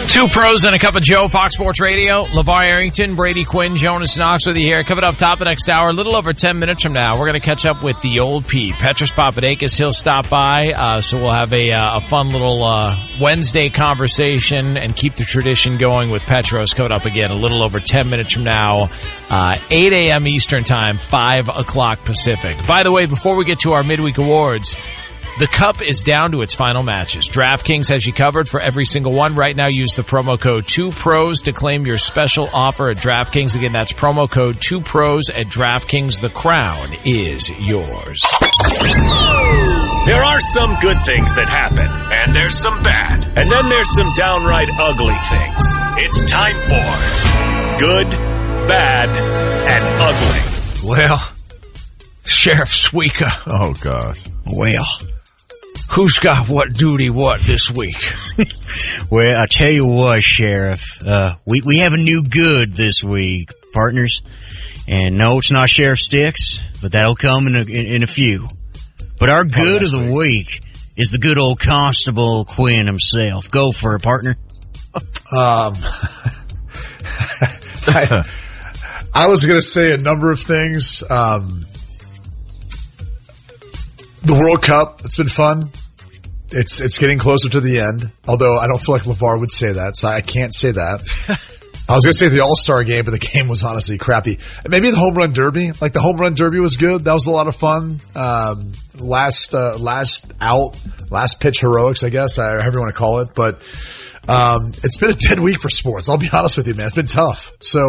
Two pros and a cup of Joe, Fox Sports Radio. LeVar Arrington, Brady Quinn, Jonas Knox with you here. Coming up top of the next hour, a little over 10 minutes from now, we're going to catch up with the old Pete, Petros Papadakis. He'll stop by, so we'll have a fun little Wednesday conversation and keep the tradition going with Petros. Coming up again a little over 10 minutes from now, 8 a.m. Eastern Time, 5 o'clock Pacific. By the way, before we get to our midweek awards, the Cup is down to its final matches. DraftKings has you covered for every single one. Right now, use the promo code 2pros to claim your special offer at DraftKings. Again, that's promo code 2pros at DraftKings. The crown is yours. There are some good things that happen, and there's some bad. And then there's some downright ugly things. It's time for Good, Bad, and Ugly. Well, Sheriff Suika. Oh, God. Well, who's got what duty what this week? Well, I tell you what, Sheriff, we have a new good this week, partners. And no, it's not Sheriff Sticks, but that'll come in a few. But our good of the week is the good old Constable Quinn himself. Go for it, partner. I was going to say a number of things. The World Cup, it's been fun. It's getting closer to the end, although I don't feel like LeVar would say that, so I can't say that. I was going to say the All-Star game, but the game was honestly crappy. Maybe the Home Run Derby. Like, the Home Run Derby was good. That was a lot of fun. Last pitch heroics, I guess, however you want to call it. But it's been a dead week for sports. I'll be honest with you, man. It's been tough. So